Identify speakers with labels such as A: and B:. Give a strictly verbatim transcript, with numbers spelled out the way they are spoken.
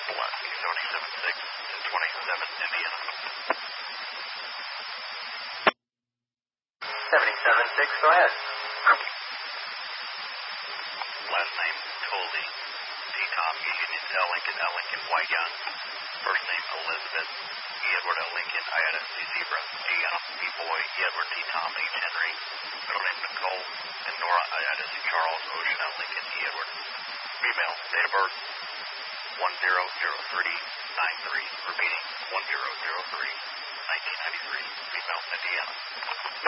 A: Pulaski, seventy-seven six to twenty-seven, Indiana.
B: seventy-seven six, go ahead.
A: Last name, Coley. T-Tom, E. Union, L. Lincoln, L. Lincoln, Y. Young. First name, Elizabeth. E. Edward, L. Lincoln, I. Ada, C. Zebra. D. Anna, B. Boy, E. Edward, T. Tom, H. Henry. Middle name, Nicole. And Nora, I. Ada, C. Charles, Ocean, L. Lincoln, E. Edward. Female, date of birth, one zero zero three nine three. Repeating, one zero zero three nineteen ninety-three. Female, Indiana.